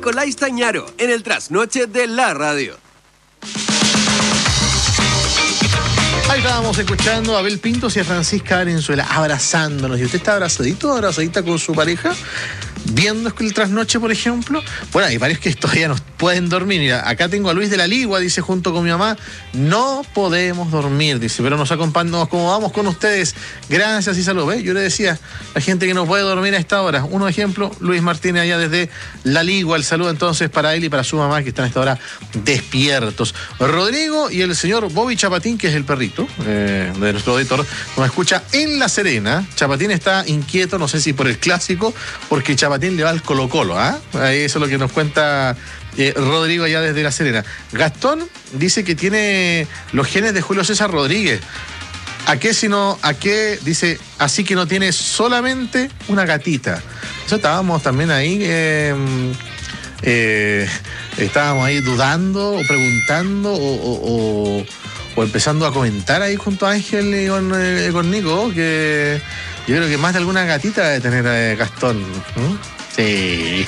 Nicolás Tañaro en el trasnoche de la radio. Ahí estábamos escuchando a Abel Pintos y a Francisca Valenzuela abrazándonos. ¿Y usted está abrazadito, abrazadita con su pareja? Viendo el trasnoche, por ejemplo. Bueno, hay varios que todavía no pueden dormir. Mira, acá tengo a Luis de la Ligua, dice, junto con mi mamá, no podemos dormir, dice, pero nos acompañamos, como vamos con ustedes. Gracias y saludos. Yo le decía, la gente que no puede dormir a esta hora. Un ejemplo, Luis Martínez allá desde la Ligua. El saludo entonces para él y para su mamá, que están a esta hora despiertos. Rodrigo y el señor Bobby Chapatín, que es el perrito de nuestro auditor, nos escucha en La Serena. Chapatín está inquieto, no sé si por el clásico, porque Chapatín le va al Colo-Colo, ¿ah? Eso es lo que nos cuenta Rodrigo allá desde La Serena. Gastón dice que tiene los genes de Julio César Rodríguez. ¿A qué? Dice, así que no tiene solamente una gatita. Eso estábamos también ahí, estábamos ahí dudando o preguntando o empezando a comentar ahí junto a Ángel y con Nico, que yo creo que más de alguna gatita debe tener Gastón. Sí.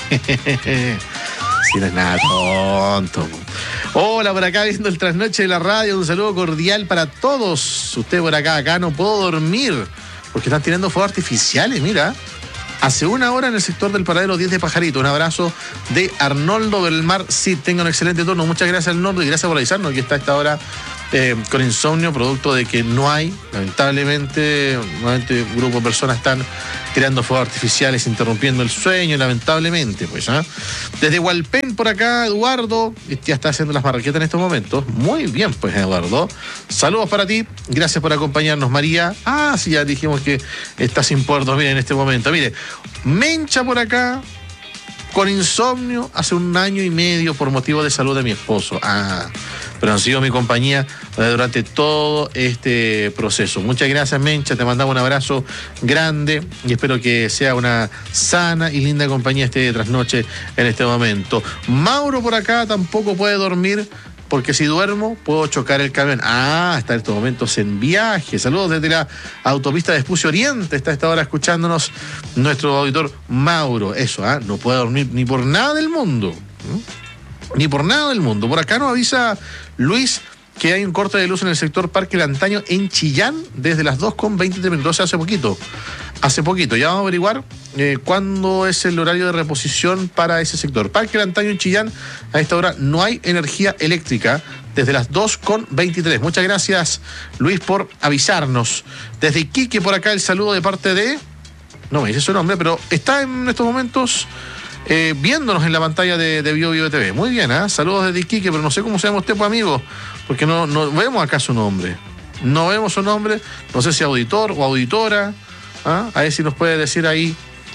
Sí, no es nada tonto. Hola, por acá viendo el trasnoche de la radio. Un saludo cordial para todos. Usted por acá no puedo dormir porque están tirando fuegos artificiales, mira. Hace una hora en el sector del Paradero 10 de Pajarito. Un abrazo de Arnoldo Belmar. Sí, tenga un excelente turno. Muchas gracias, Arnoldo, y gracias por avisarnos que está a esta hora con insomnio, producto de que no hay, lamentablemente, nuevamente un grupo de personas están tirando fuegos artificiales, interrumpiendo el sueño, lamentablemente, pues, ¿eh? Desde Hualpén, por acá, Eduardo, ya está haciendo las marraquetas en estos momentos. Muy bien, pues, Eduardo. Saludos para ti, gracias por acompañarnos, María. Sí, ya dijimos que está sin poder dormir en este momento. Mire, Mencha por acá, con insomnio, hace 1 año y medio por motivo de salud de mi esposo. Pero han sido mi compañía durante todo este proceso. Muchas gracias, Mencha, te mandamos un abrazo grande y espero que sea una sana y linda compañía este trasnoche en este momento. Mauro por acá tampoco puede dormir porque si duermo puedo chocar el camión. Está en estos momentos en viaje. Saludos desde la autopista de Espucio Oriente. Está a esta hora escuchándonos nuestro auditor Mauro. Eso, no puede dormir ni por nada del mundo. Ni por nada del mundo. Por acá nos avisa Luis que hay un corte de luz en el sector Parque Lantaño en Chillán desde las 2:23, o sea, hace poquito. Ya vamos a averiguar cuándo es el horario de reposición para ese sector. Parque Lantaño en Chillán, a esta hora no hay energía eléctrica desde las 2:23. Muchas gracias, Luis, por avisarnos. Desde Iquique, por acá, el saludo de parte de... No me dice su nombre, pero está en estos momentos... viéndonos en la pantalla de BioBio TV. Muy bien, saludos desde Iquique, pero no sé cómo se llama usted, pues, amigo, porque no vemos acá su nombre. No vemos su nombre, no sé si auditor o auditora. A ver si nos puede decir ahí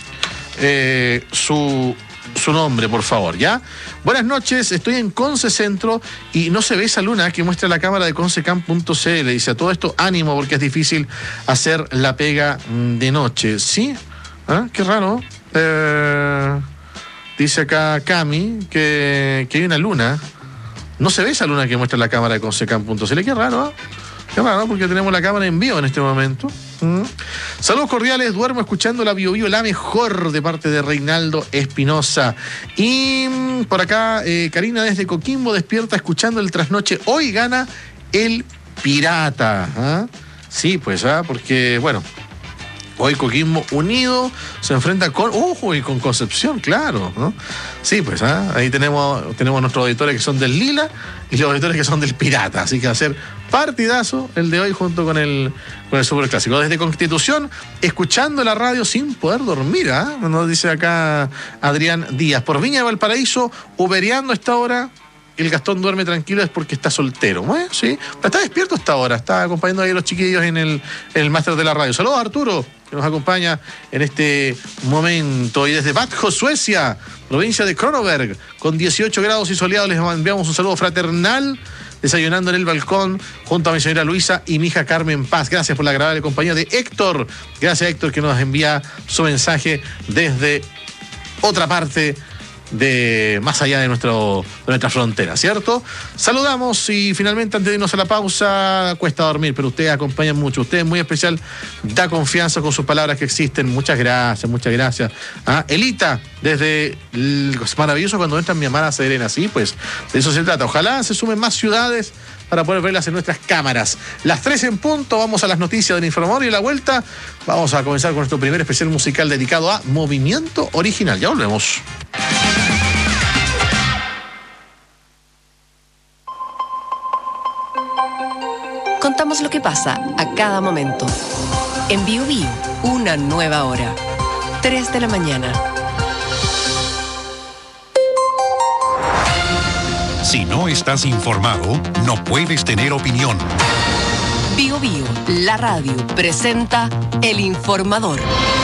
su nombre, por favor, ¿ya? Buenas noches, estoy en Conce Centro y no se ve esa luna que muestra la cámara de concecam.cl. Dice, a todo esto, ánimo, porque es difícil hacer la pega de noche. ¿Sí? Qué raro. Dice acá Cami que hay una luna. No se ve esa luna que muestra la cámara de concecam.cl. Qué raro, Qué raro, porque tenemos la cámara en vivo en este momento. Saludos cordiales, duermo escuchando la BioBio, la mejor, de parte de Reinaldo Espinosa. Y por acá, Karina desde Coquimbo despierta escuchando el trasnoche. Hoy gana el Pirata. Sí, pues, porque, bueno, hoy Coquimbo Unido se enfrenta con... y con Concepción, claro, ¿no? Sí, pues, ahí tenemos nuestros auditores que son del Lila y los auditores que son del Pirata. Así que va a ser partidazo el de hoy junto con el Superclásico. Desde Constitución, escuchando la radio sin poder dormir, nos dice acá Adrián Díaz. Por Viña de Valparaíso, ubereando a esta hora. El Gastón duerme tranquilo es porque está soltero. Sí, pero está despierto hasta ahora. Está acompañando ahí a los chiquillos en el máster de la radio. Saludos a Arturo, que nos acompaña en este momento. Y desde Vadjo, Suecia, provincia de Kronoberg, con 18 grados y soleado, les enviamos un saludo fraternal, desayunando en el balcón junto a mi señora Luisa y mi hija Carmen Paz. Gracias por la agradable compañía de Héctor. Gracias, Héctor, que nos envía su mensaje desde otra parte de más allá de nuestra frontera, ¿cierto? Saludamos y finalmente, antes de irnos a la pausa, cuesta dormir, pero ustedes acompañan mucho. Usted es muy especial, da confianza con sus palabras que existen. Muchas gracias, muchas gracias. Elita, desde es maravilloso cuando entran mi amada Serena, sí, pues de eso se trata. Ojalá se sumen más ciudades para poder verlas en nuestras cámaras. Las 3 en punto, vamos a las noticias del Informador y a la vuelta vamos a comenzar con nuestro primer especial musical dedicado a Movimiento Original. Ya volvemos. Contamos lo que pasa a cada momento. En Bio Bio, una nueva hora. 3 de la mañana. Si no estás informado, no puedes tener opinión. Bio Bio, la radio, presenta El Informador.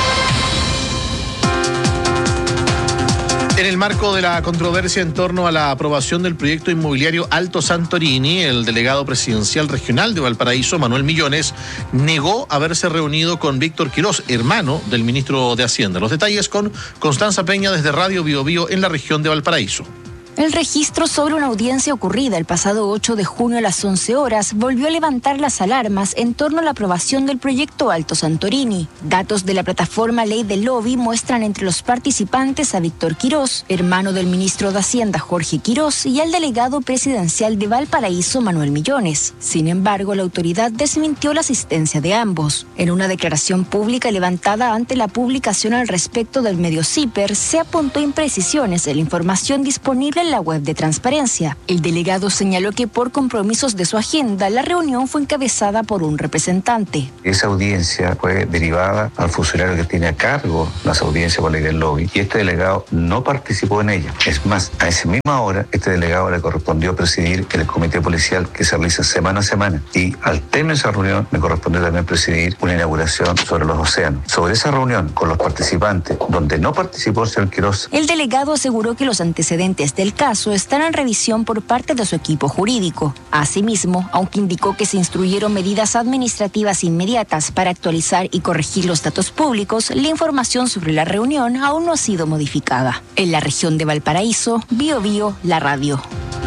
En el marco de la controversia en torno a la aprobación del proyecto inmobiliario Alto Santorini, el delegado presidencial regional de Valparaíso, Manuel Millones, negó haberse reunido con Víctor Quirós, hermano del ministro de Hacienda. Los detalles con Constanza Peña desde Radio Bio Bio en la región de Valparaíso. El registro sobre una audiencia ocurrida el pasado 8 de junio a las 11 horas volvió a levantar las alarmas en torno a la aprobación del proyecto Alto Santorini. Datos de la plataforma Ley del Lobby muestran entre los participantes a Víctor Quirós, hermano del ministro de Hacienda Jorge Quirós, y al delegado presidencial de Valparaíso Manuel Millones. Sin embargo, la autoridad desmintió la asistencia de ambos. En una declaración pública levantada ante la publicación al respecto del medio CIPER, se apuntó imprecisiones en la información disponible en la web de Transparencia. El delegado señaló que por compromisos de su agenda, la reunión fue encabezada por un representante. Esa audiencia fue derivada al funcionario que tiene a cargo las audiencias por ley del lobby y este delegado no participó en ella. Es más, a esa misma hora, este delegado le correspondió presidir el comité policial que se realiza semana a semana y al término de esa reunión me correspondió también presidir una inauguración sobre los océanos. Sobre esa reunión con los participantes, donde no participó el señor Quirós. El delegado aseguró que los antecedentes del caso están en revisión por parte de su equipo jurídico. Asimismo, aunque indicó que se instruyeron medidas administrativas inmediatas para actualizar y corregir los datos públicos, la información sobre la reunión aún no ha sido modificada. En la región de Valparaíso, Bio Bio, la radio.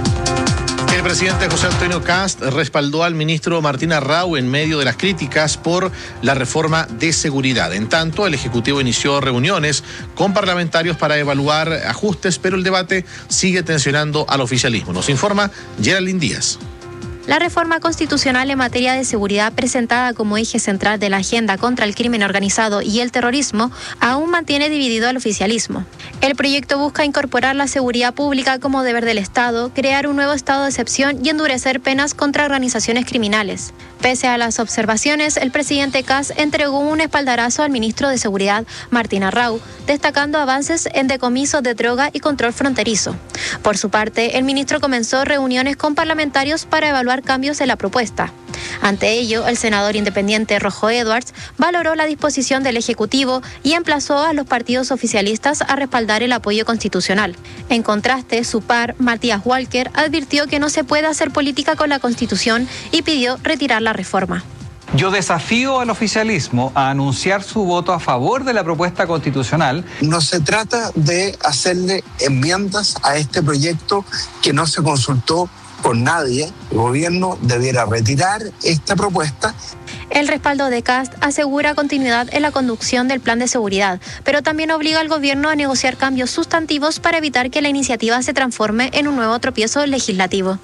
El presidente José Antonio Kast respaldó al ministro Martín Arrau en medio de las críticas por la reforma de seguridad. En tanto, el Ejecutivo inició reuniones con parlamentarios para evaluar ajustes, pero el debate sigue tensionando al oficialismo. Nos informa Geraldine Díaz. La reforma constitucional en materia de seguridad presentada como eje central de la agenda contra el crimen organizado y el terrorismo aún mantiene dividido al oficialismo. El proyecto busca incorporar la seguridad pública como deber del Estado, crear un nuevo estado de excepción y endurecer penas contra organizaciones criminales. Pese a las observaciones, el presidente Kast entregó un espaldarazo al ministro de Seguridad, Martín Arrau, destacando avances en decomiso de droga y control fronterizo. Por su parte, el ministro comenzó reuniones con parlamentarios para evaluar cambios en la propuesta. Ante ello, el senador independiente Rojo Edwards valoró la disposición del Ejecutivo y emplazó a los partidos oficialistas a respaldar el apoyo constitucional. En contraste, su par, Matías Walker, advirtió que no se puede hacer política con la Constitución y pidió retirar la reforma. Yo desafío al oficialismo a anunciar su voto a favor de la propuesta constitucional. No se trata de hacerle enmiendas a este proyecto que no se consultó con nadie. El gobierno debiera retirar esta propuesta. El respaldo de Kast asegura continuidad en la conducción del plan de seguridad, pero también obliga al gobierno a negociar cambios sustantivos para evitar que la iniciativa se transforme en un nuevo tropiezo legislativo.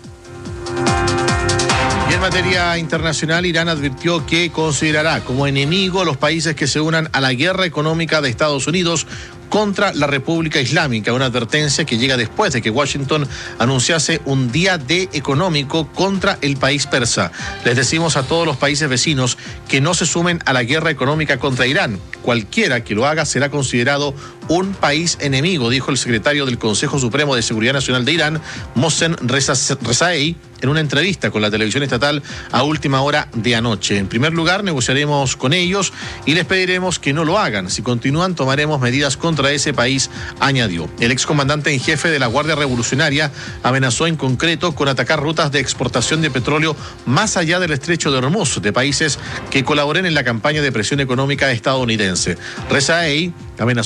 Y en materia internacional, Irán advirtió que considerará como enemigo a los países que se unan a la guerra económica de Estados Unidos contra la República Islámica, una advertencia que llega después de que Washington anunciase un día D económico contra el país persa. Les decimos a todos los países vecinos que no se sumen a la guerra económica contra Irán. Cualquiera que lo haga será considerado un país enemigo, dijo el secretario del Consejo Supremo de Seguridad Nacional de Irán, Mohsen Rezaei, en una entrevista con la televisión estatal a última hora de anoche. En primer lugar, negociaremos con ellos y les pediremos que no lo hagan. Si continúan, tomaremos medidas contra ese país, añadió. El excomandante en jefe de la Guardia Revolucionaria amenazó en concreto con atacar rutas de exportación de petróleo más allá del estrecho de Hormuz, de países que colaboren en la campaña de presión económica estadounidense. Rezaei amenazó además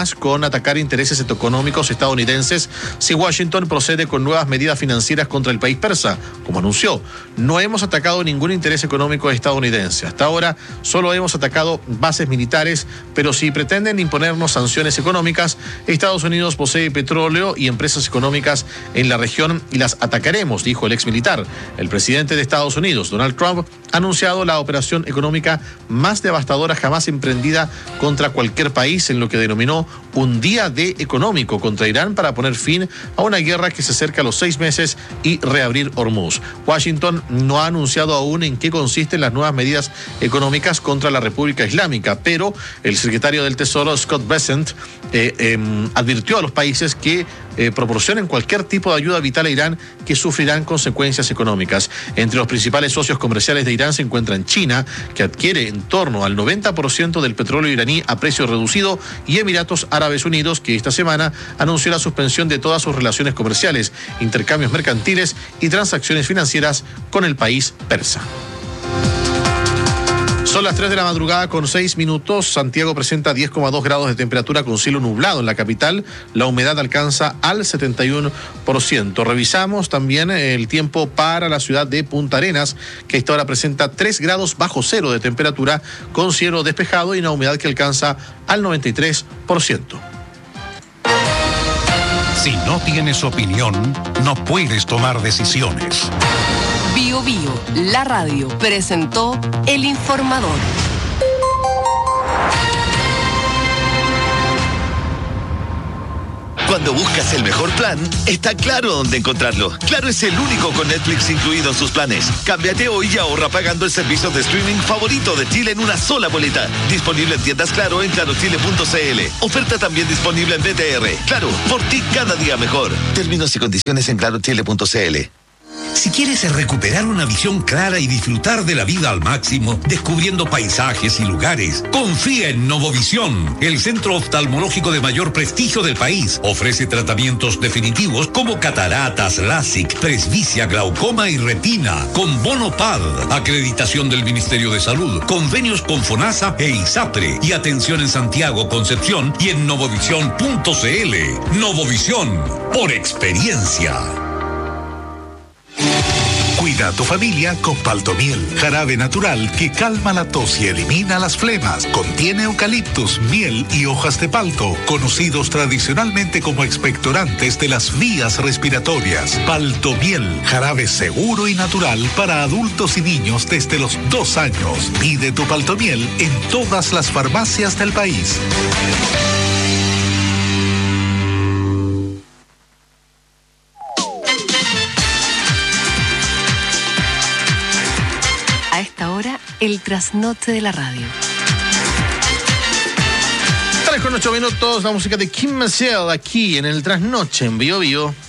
problemas con atacar intereses económicos estadounidenses si Washington procede con nuevas medidas financieras contra el país persa, como anunció. No hemos atacado ningún interés económico estadounidense. Hasta ahora solo hemos atacado bases militares, pero si pretenden imponernos sanciones económicas, Estados Unidos posee petróleo y empresas económicas en la región y las atacaremos, dijo el exmilitar. El presidente de Estados Unidos, Donald Trump, ha anunciado la operación económica más devastadora jamás emprendida contra cualquier país en lo que denominó un día D económico contra Irán para poner fin a una guerra que se acerca a los 6 meses y reabrir Hormuz. Washington no ha anunciado aún en qué consisten las nuevas medidas económicas contra la República Islámica, pero el secretario del Tesoro, Scott Bessent, advirtió a los países que proporcionen cualquier tipo de ayuda vital a Irán que sufrirán consecuencias económicas. Entre los principales socios comerciales de Irán se encuentran China, que adquiere en torno al 90% del petróleo iraní a precio reducido, y Emiratos Árabes Unidos, que esta semana anunció la suspensión de todas sus relaciones comerciales, intercambios mercantiles y transacciones financieras con el país persa. Son las 3 de la madrugada con 6 minutos. Santiago presenta 10,2 grados de temperatura con cielo nublado en la capital. La humedad alcanza al 71%. Revisamos también el tiempo para la ciudad de Punta Arenas, que a esta hora presenta 3 grados bajo cero de temperatura con cielo despejado y una humedad que alcanza al 93%. Si no tienes opinión, no puedes tomar decisiones. Bio Bio, la radio, presentó El Informador. Cuando buscas el mejor plan, está Claro dónde encontrarlo. Claro es el único con Netflix incluido en sus planes. Cámbiate hoy y ahorra pagando el servicio de streaming favorito de Chile en una sola boleta. Disponible en tiendas Claro en clarochile.cl. Oferta también disponible en BTR. Claro, por ti cada día mejor. Términos y condiciones en clarochile.cl. Si quieres recuperar una visión clara y disfrutar de la vida al máximo, descubriendo paisajes y lugares, confía en Novovisión, el centro oftalmológico de mayor prestigio del país. Ofrece tratamientos definitivos como cataratas, LASIK, presbicia, glaucoma y retina, con bono PAD, acreditación del Ministerio de Salud, convenios con FONASA e ISAPRE, y atención en Santiago, Concepción y en novovisión.cl. Novovisión, por experiencia. Cuida a tu familia con Paltomiel, jarabe natural que calma la tos y elimina las flemas. Contiene eucaliptus, miel y hojas de palto, conocidos tradicionalmente como expectorantes de las vías respiratorias. Paltomiel, jarabe seguro y natural para adultos y niños desde los 2 años. Pide tu Paltomiel en todas las farmacias del país. A esta hora, el trasnoche de la radio. 3 con 8 minutos, la música de Kim Maciel aquí en el trasnoche en Bio Bio.